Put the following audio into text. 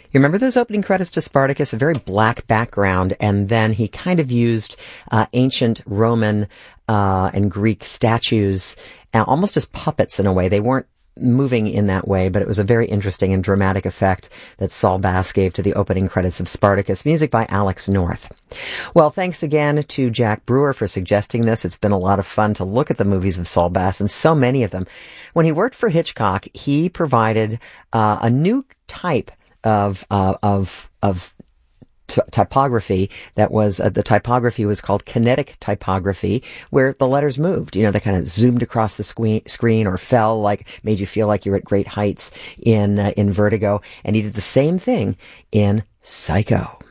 You remember those opening credits to Spartacus? A very black background, and then he kind of used ancient Roman and Greek statues almost as puppets in a way. They weren't moving in that way, but it was a very interesting and dramatic effect that Saul Bass gave to the opening credits of Spartacus. Music by Alex North. Well, thanks again to Jack Brewer for suggesting this. It's been a lot of fun to look at the movies of Saul Bass, and so many of them. When he worked for Hitchcock, he provided a new type of typography that was the typography was called kinetic typography, where the letters moved. You know, they kind of zoomed across the screen or fell, like made you feel like you're at great heights in Vertigo. And he did the same thing in Psycho.